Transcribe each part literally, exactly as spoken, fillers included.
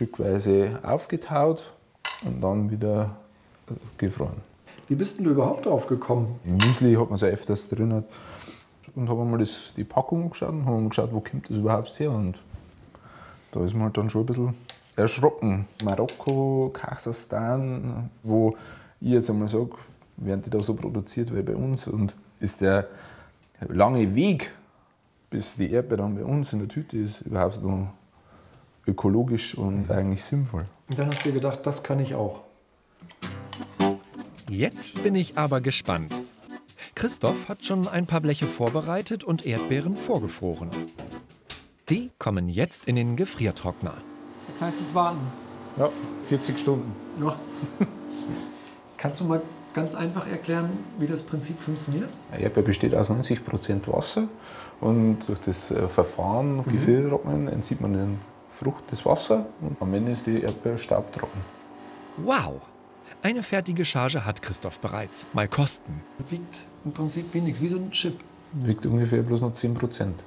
stückweise aufgetaut und dann wieder gefroren. Wie bist denn du überhaupt drauf gekommen? Müsli hat man so öfters drin. Und haben mal das, die Packung angeschaut und haben geschaut, wo kommt das überhaupt her. Und da ist man halt dann schon ein bisschen erschrocken. Marokko, Kasachstan, wo ich jetzt einmal sage, werden die da so produziert wie bei uns. Und ist der lange Weg, bis die Erdbeere dann bei uns in der Tüte ist, überhaupt noch ökologisch und eigentlich sinnvoll. Und dann hast du dir gedacht, das kann ich auch. Jetzt bin ich aber gespannt. Christoph hat schon ein paar Bleche vorbereitet und Erdbeeren vorgefroren. Die kommen jetzt in den Gefriertrockner. Jetzt heißt es warten. Ja, vierzig Stunden. Ja. Kannst du mal ganz einfach erklären, wie das Prinzip funktioniert? Eine Erdbeere besteht aus neunzig Prozent Wasser und durch das Verfahren, mhm. Gefriertrocknen, entzieht man den Frucht das Wasser und am Ende ist die Erdbeere staubtrocken. Wow! Eine fertige Charge hat Christoph bereits. Mal kosten. Wiegt im Prinzip wie nichts, wie so ein Chip. Wiegt ungefähr bloß noch zehn Prozent.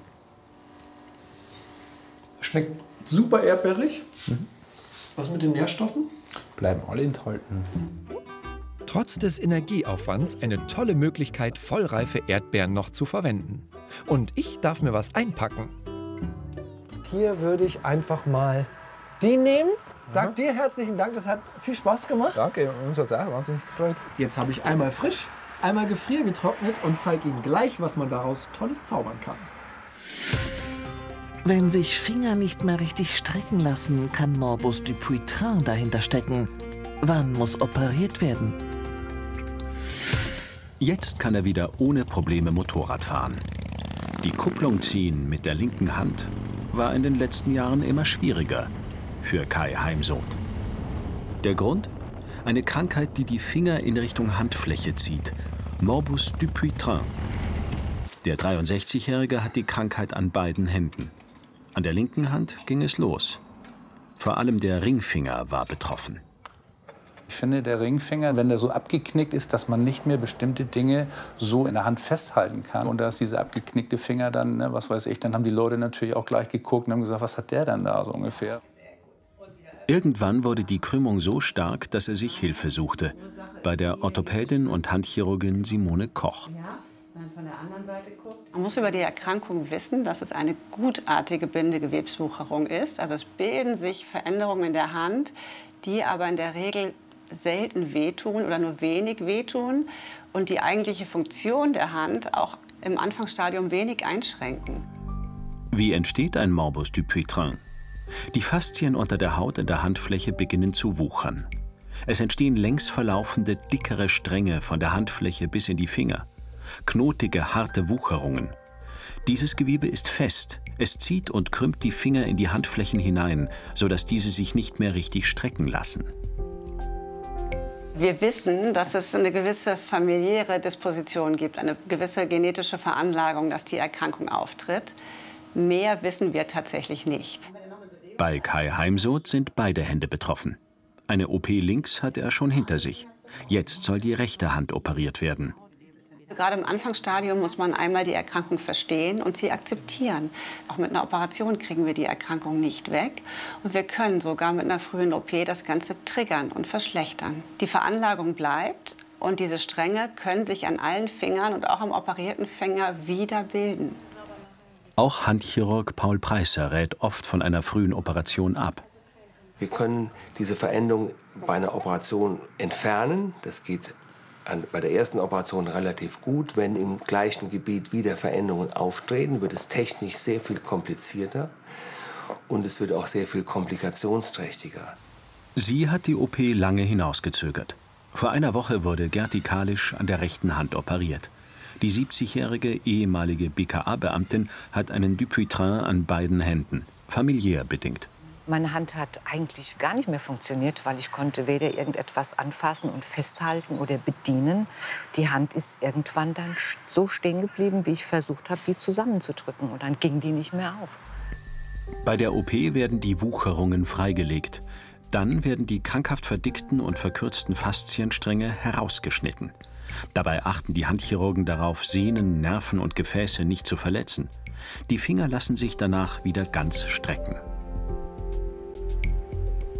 Schmeckt super erdbeerig. Mhm. Was mit den Nährstoffen? Bleiben alle enthalten. Trotz des Energieaufwands eine tolle Möglichkeit, vollreife Erdbeeren noch zu verwenden. Und ich darf mir was einpacken. Hier würde ich einfach mal die nehmen. Sag mhm. dir herzlichen Dank, das hat viel Spaß gemacht. Danke, uns hat es auch wahnsinnig gefreut. Jetzt habe ich einmal frisch, einmal gefriergetrocknet und zeige Ihnen gleich, was man daraus Tolles zaubern kann. Wenn sich Finger nicht mehr richtig strecken lassen, kann Morbus Dupuytren dahinter stecken. Wann muss operiert werden? Jetzt kann er wieder ohne Probleme Motorrad fahren. Die Kupplung ziehen mit der linken Hand war in den letzten Jahren immer schwieriger für Kai Heimsoth. Der Grund? Eine Krankheit, die die Finger in Richtung Handfläche zieht. Morbus Dupuytren. Der dreiundsechzigjährige hat die Krankheit an beiden Händen. An der linken Hand ging es los. Vor allem der Ringfinger war betroffen. Ich finde, der Ringfinger, wenn der so abgeknickt ist, dass man nicht mehr bestimmte Dinge so in der Hand festhalten kann. Und da ist dieser abgeknickte Finger dann, ne, was weiß ich, dann haben die Leute natürlich auch gleich geguckt und haben gesagt, was hat der denn da so ungefähr? Irgendwann wurde die Krümmung so stark, dass er sich Hilfe suchte. Bei der Orthopädin und Handchirurgin Simone Koch. Man muss über die Erkrankung wissen, dass es eine gutartige Bindegewebswucherung ist. Also es bilden sich Veränderungen in der Hand, die aber in der Regel selten wehtun oder nur wenig wehtun und die eigentliche Funktion der Hand auch im Anfangsstadium wenig einschränken. Wie entsteht ein Morbus Dupuytren? Die Faszien unter der Haut in der Handfläche beginnen zu wuchern. Es entstehen längs verlaufende, dickere Stränge von der Handfläche bis in die Finger. Knotige, harte Wucherungen. Dieses Gewebe ist fest. Es zieht und krümmt die Finger in die Handflächen hinein, sodass diese sich nicht mehr richtig strecken lassen. Wir wissen, dass es eine gewisse familiäre Disposition gibt, eine gewisse genetische Veranlagung, dass die Erkrankung auftritt. Mehr wissen wir tatsächlich nicht. Bei Kai Heimsoth sind beide Hände betroffen. Eine O P links hat er schon hinter sich. Jetzt soll die rechte Hand operiert werden. Gerade im Anfangsstadium muss man einmal die Erkrankung verstehen und sie akzeptieren. Auch mit einer Operation kriegen wir die Erkrankung nicht weg. Und wir können sogar mit einer frühen O P das Ganze triggern und verschlechtern. Die Veranlagung bleibt und diese Stränge können sich an allen Fingern und auch am operierten Finger wieder bilden. Auch Handchirurg Paul Preißer rät oft von einer frühen Operation ab. Wir können diese Veränderung bei einer Operation entfernen. Das geht an, bei der ersten Operation relativ gut. Wenn im gleichen Gebiet wieder Veränderungen auftreten, wird es technisch sehr viel komplizierter und es wird auch sehr viel komplikationsträchtiger. Sie hat die O P lange hinausgezögert. Vor einer Woche wurde Gerti Kalisch an der rechten Hand operiert. Die siebzigjährige ehemalige B K A-Beamtin hat einen Dupuytren an beiden Händen, familiär bedingt. Meine Hand hat eigentlich gar nicht mehr funktioniert, weil ich konnte weder irgendetwas anfassen und festhalten oder bedienen. Die Hand ist irgendwann dann so stehen geblieben, wie ich versucht habe, die zusammenzudrücken. Und dann ging die nicht mehr auf. Bei der O P werden die Wucherungen freigelegt. Dann werden die krankhaft verdickten und verkürzten Faszienstränge herausgeschnitten. Dabei achten die Handchirurgen darauf, Sehnen, Nerven und Gefäße nicht zu verletzen. Die Finger lassen sich danach wieder ganz strecken.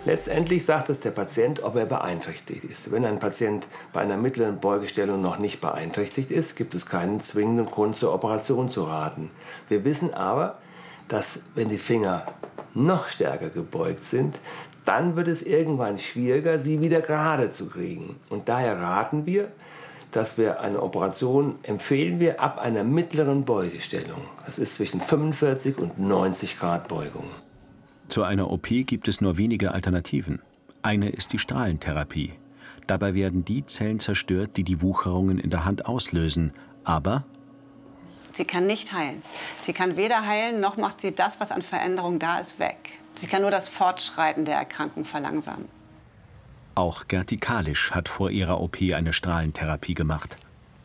Letztendlich sagt es der Patient, ob er beeinträchtigt ist. Wenn ein Patient bei einer mittleren Beugestellung noch nicht beeinträchtigt ist, gibt es keinen zwingenden Grund zur Operation zu raten. Wir wissen aber, dass wenn die Finger noch stärker gebeugt sind, dann wird es irgendwann schwieriger, sie wieder gerade zu kriegen. Und daher raten wir, dass wir eine Operation empfehlen wir ab einer mittleren Beugestellung. Das ist zwischen fünfundvierzig und neunzig Grad Beugung. Zu einer O P gibt es nur wenige Alternativen. Eine ist die Strahlentherapie. Dabei werden die Zellen zerstört, die die Wucherungen in der Hand auslösen. Aber sie kann nicht heilen. Sie kann weder heilen, noch macht sie das, was an Veränderung da ist, weg. Sie kann nur das Fortschreiten der Erkrankung verlangsamen. auch Gerti Kalisch hat vor ihrer O P eine Strahlentherapie gemacht.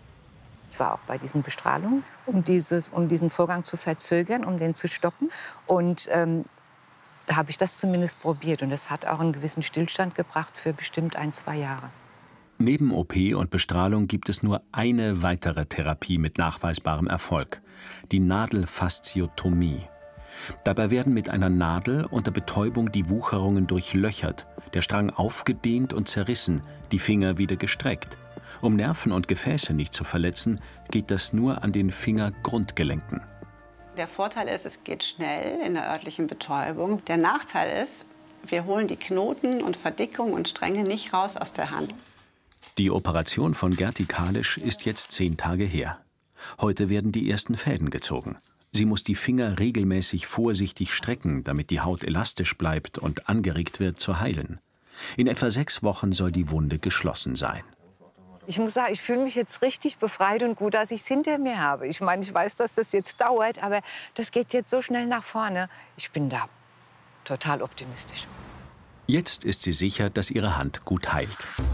Ich war auch bei diesen Bestrahlungen, um, dieses, um diesen Vorgang zu verzögern, um den zu stoppen. Und ähm, da habe ich das zumindest probiert. Und das hat auch einen gewissen Stillstand gebracht für bestimmt ein, zwei Jahre. Neben O P und Bestrahlung gibt es nur eine weitere Therapie mit nachweisbarem Erfolg: die Nadelfasziotomie. Dabei werden mit einer Nadel unter Betäubung die Wucherungen durchlöchert, der Strang aufgedehnt und zerrissen, die Finger wieder gestreckt. Um Nerven und Gefäße nicht zu verletzen, geht das nur an den Fingergrundgelenken. Der Vorteil ist, es geht schnell in der örtlichen Betäubung. Der Nachteil ist, wir holen die Knoten und Verdickungen und Stränge nicht raus aus der Hand. Die Operation von Gerti Kalisch ist jetzt zehn Tage her. Heute werden die ersten Fäden gezogen. Sie muss die Finger regelmäßig vorsichtig strecken, damit die Haut elastisch bleibt und angeregt wird zu heilen. In etwa sechs Wochen soll die Wunde geschlossen sein. Ich muss sagen, ich fühle mich jetzt richtig befreit und gut, dass ich es hinter mir habe. Ich meine, ich weiß, dass das jetzt dauert, aber das geht jetzt so schnell nach vorne. Ich bin da total optimistisch. Jetzt ist sie sicher, dass ihre Hand gut heilt.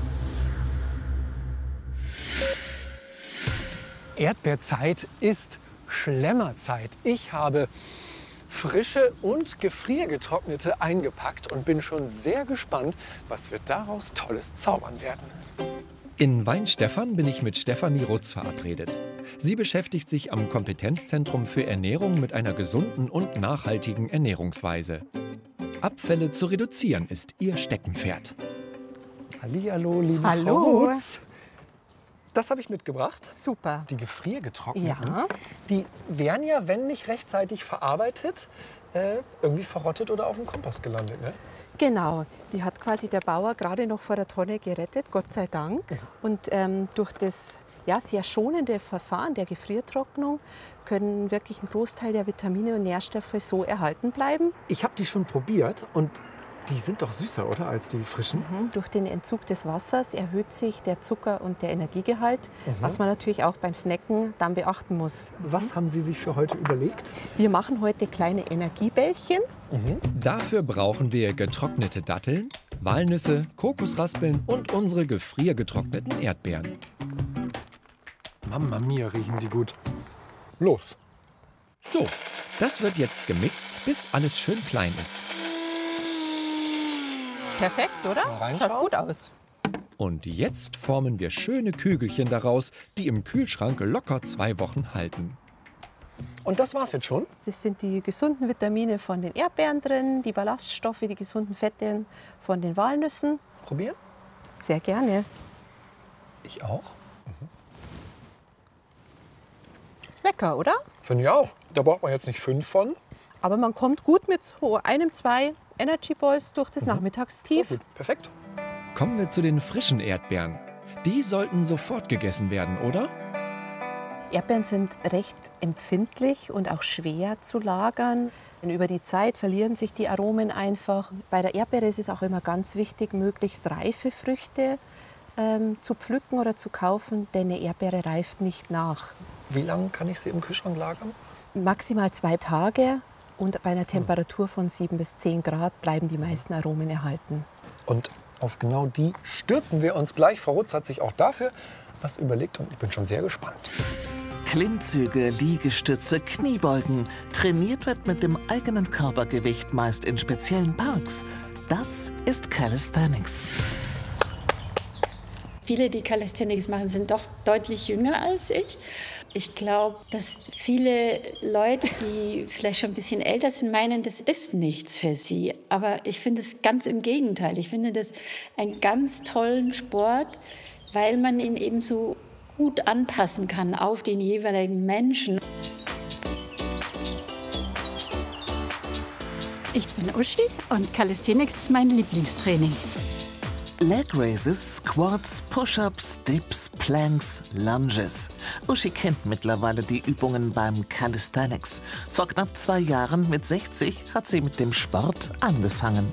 Erdbeerzeit ist Schlemmerzeit. Ich habe frische und gefriergetrocknete eingepackt und bin schon sehr gespannt, was wir daraus Tolles zaubern werden. In Weinstefan bin ich mit Stefanie Rutz verabredet. Sie beschäftigt sich am Kompetenzzentrum für Ernährung mit einer gesunden und nachhaltigen Ernährungsweise. Abfälle zu reduzieren ist ihr Steckenpferd. Hallihallo, liebe Hallo. Frau Rutz. Das habe ich mitgebracht. Super. Die gefriergetrockneten. Ja. Die werden ja, wenn nicht rechtzeitig verarbeitet, äh, irgendwie verrottet oder auf dem Kompost gelandet, ne? Genau, die hat quasi der Bauer gerade noch vor der Tonne gerettet, Gott sei Dank. Und ähm, durch das ja, sehr schonende Verfahren der Gefriertrocknung können wirklich ein Großteil der Vitamine und Nährstoffe so erhalten bleiben. Ich habe die schon probiert und die sind doch süßer, oder, als die frischen? Mhm. Durch den Entzug des Wassers erhöht sich der Zucker- und der Energiegehalt, Mhm. was man natürlich auch beim Snacken dann beachten muss. Was haben Sie sich für heute überlegt? Wir machen heute kleine Energiebällchen. Dafür brauchen wir getrocknete Datteln, Walnüsse, Kokosraspeln und unsere gefriergetrockneten Erdbeeren. Mamma mia, riechen die gut. Los. So, das wird jetzt gemixt, bis alles schön klein ist. Perfekt, oder? Schaut gut aus. Und jetzt formen wir schöne Kügelchen daraus, die im Kühlschrank locker zwei Wochen halten. Und das war's jetzt schon? Das sind die gesunden Vitamine von den Erdbeeren drin, die Ballaststoffe, die gesunden Fette von den Walnüssen. Probieren? Sehr gerne. Ich auch. Lecker, oder? Finde ich auch. Da braucht man jetzt nicht fünf von. Aber man kommt gut mit so einem, zwei Energy Balls durch das Nachmittagstief. Gut, perfekt. Kommen wir zu den frischen Erdbeeren. Die sollten sofort gegessen werden, oder? Erdbeeren sind recht empfindlich und auch schwer zu lagern. Denn über die Zeit verlieren sich die Aromen einfach. Bei der Erdbeere ist es auch immer ganz wichtig, möglichst reife Früchte ähm, zu pflücken oder zu kaufen, denn eine Erdbeere reift nicht nach. Wie lange kann ich sie im Kühlschrank lagern? Maximal zwei Tage und bei einer Temperatur von sieben bis zehn Grad bleiben die meisten Aromen erhalten. Und auf genau die stürzen wir uns gleich. Frau Rutz hat sich auch dafür was überlegt und ich bin schon sehr gespannt. Klimmzüge, Liegestütze, Kniebeugen. Trainiert wird mit dem eigenen Körpergewicht, meist in speziellen Parks. Das ist Calisthenics. Viele, die Calisthenics machen, sind doch deutlich jünger als ich. Ich glaube, dass viele Leute, die vielleicht schon ein bisschen älter sind, meinen, das ist nichts für sie. Aber ich finde es ganz im Gegenteil. Ich finde das einen ganz tollen Sport, weil man ihn eben so gut anpassen kann auf den jeweiligen Menschen. Ich bin Uschi und Calisthenics ist mein Lieblingstraining. Leg Raises, Squats, Push-Ups, Dips, Planks, Lunges. Uschi kennt mittlerweile die Übungen beim Calisthenics. Vor knapp zwei Jahren, mit sechzig, hat sie mit dem Sport angefangen.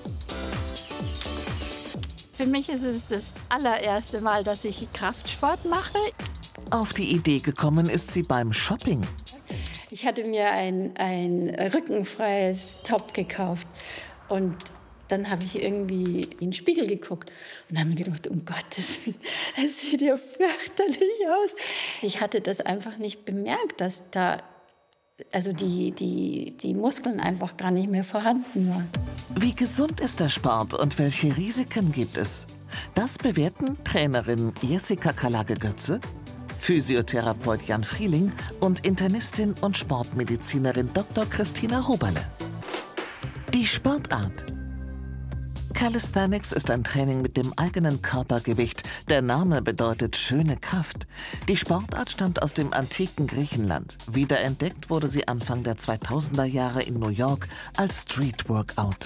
Für mich ist es das allererste Mal, dass ich Kraftsport mache. Auf die Idee gekommen ist sie beim Shopping. Ich hatte mir ein, ein rückenfreies Top gekauft und dann habe ich irgendwie in den Spiegel geguckt und habe mir gedacht, um Gottes Willen, es sieht ja fürchterlich aus. Ich hatte das einfach nicht bemerkt, dass da also die, die, die Muskeln einfach gar nicht mehr vorhanden waren. Wie gesund ist der Sport und welche Risiken gibt es? Das bewerten Trainerin Jessica Kalage-Götze, Physiotherapeut Jan Frieling und Internistin und Sportmedizinerin Doktor Christina Huberle. Die Sportart. Calisthenics ist ein Training mit dem eigenen Körpergewicht. Der Name bedeutet schöne Kraft. Die Sportart stammt aus dem antiken Griechenland. Wiederentdeckt wurde sie Anfang der zweitausender Jahre in New York als Street Workout.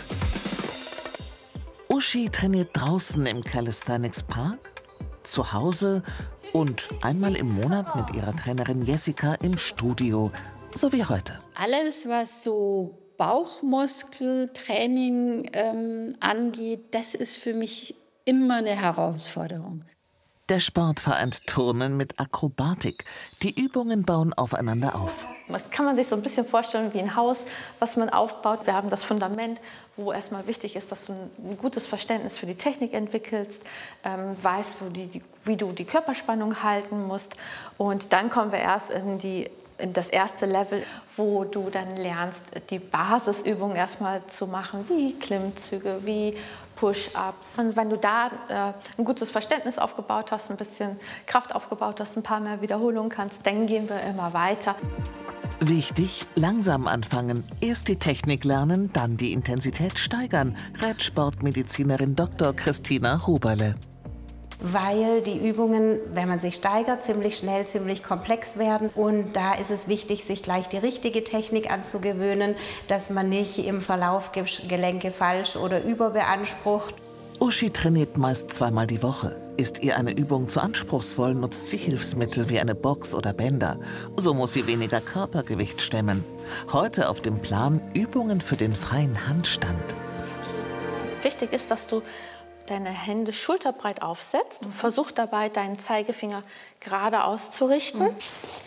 Uschi trainiert draußen im Calisthenics Park, zu Hause und einmal im Monat mit ihrer Trainerin Jessica im Studio, so wie heute. Alles, was so Bauchmuskeltraining ähm, angeht, das ist für mich immer eine Herausforderung. Der Sport vereint Turnen mit Akrobatik. Die Übungen bauen aufeinander auf. Das kann man sich so ein bisschen vorstellen wie ein Haus, was man aufbaut. Wir haben das Fundament, wo erstmal wichtig ist, dass du ein gutes Verständnis für die Technik entwickelst, ähm, weißt, wo die, die, wie du die Körperspannung halten musst. Und dann kommen wir erst in die in das erste Level, wo du dann lernst, die Basisübungen erstmal zu machen, wie Klimmzüge, wie Push-Ups. Und wenn du da äh, ein gutes Verständnis aufgebaut hast, ein bisschen Kraft aufgebaut hast, ein paar mehr Wiederholungen kannst, dann gehen wir immer weiter. Wichtig, langsam anfangen. Erst die Technik lernen, dann die Intensität steigern, rät Sportmedizinerin Doktor Christina Huberle. Weil die Übungen, wenn man sich steigert, ziemlich schnell ziemlich komplex werden. Und da ist es wichtig, sich gleich die richtige Technik anzugewöhnen, dass man nicht im Verlauf Gelenke falsch oder überbeansprucht. Uschi trainiert meist zweimal die Woche. Ist ihr eine Übung zu anspruchsvoll, nutzt sie Hilfsmittel wie eine Box oder Bänder. So muss sie weniger Körpergewicht stemmen. Heute auf dem Plan Übungen für den freien Handstand. Wichtig ist, dass du deine Hände schulterbreit aufsetzt und versuch dabei, deinen Zeigefinger gerade auszurichten. Mhm.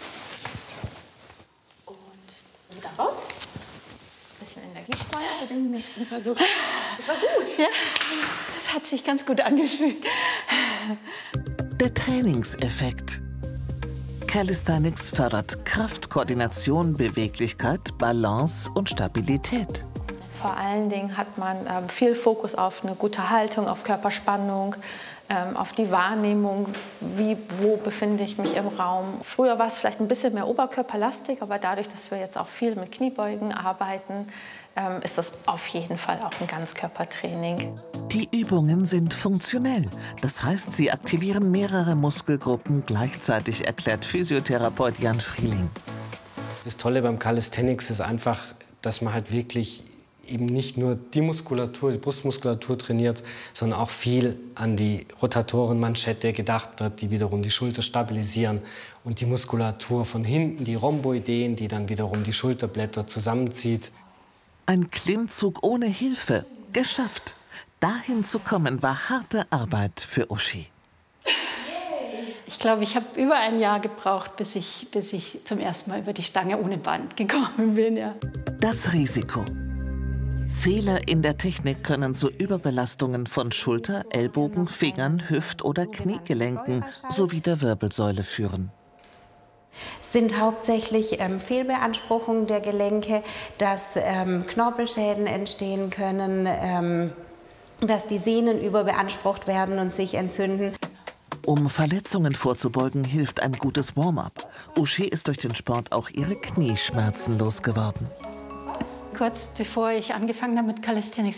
Und wieder raus. Ein bisschen Energie sparen für den nächsten Versuch. Das war gut. Ja, das hat sich ganz gut angefühlt. Der Trainingseffekt. Calisthenics fördert Kraft, Koordination, Beweglichkeit, Balance und Stabilität. Vor allen Dingen hat man ähm, viel Fokus auf eine gute Haltung, auf Körperspannung, ähm, auf die Wahrnehmung, wie, wo befinde ich mich im Raum. Früher war es vielleicht ein bisschen mehr oberkörperlastig, aber dadurch, dass wir jetzt auch viel mit Kniebeugen arbeiten, ähm, ist das auf jeden Fall auch ein Ganzkörpertraining. Die Übungen sind funktionell. Das heißt, sie aktivieren mehrere Muskelgruppen gleichzeitig, erklärt Physiotherapeut Jan Frieling. Das Tolle beim Calisthenics ist einfach, dass man halt wirklich eben nicht nur die Muskulatur, die Brustmuskulatur trainiert, sondern auch viel an die Rotatorenmanschette gedacht wird, die wiederum die Schulter stabilisieren und die Muskulatur von hinten, die Rhomboideen, die dann wiederum die Schulterblätter zusammenzieht. Ein Klimmzug ohne Hilfe. Geschafft. Dahin zu kommen, war harte Arbeit für Uschi. Ich glaube, ich habe über ein Jahr gebraucht, bis ich, bis ich zum ersten Mal über die Stange ohne Band gekommen bin. Ja. Das Risiko. Fehler in der Technik können zu Überbelastungen von Schulter, Ellbogen, Fingern, Hüft- oder Kniegelenken sowie der Wirbelsäule führen. Es sind hauptsächlich ähm, Fehlbeanspruchungen der Gelenke, dass ähm, Knorpelschäden entstehen können, ähm, dass die Sehnen überbeansprucht werden und sich entzünden. Um Verletzungen vorzubeugen, hilft ein gutes Warm-up. O'Shea ist durch den Sport auch ihre Knieschmerzen losgeworden. Kurz bevor ich angefangen habe mit Calisthenics,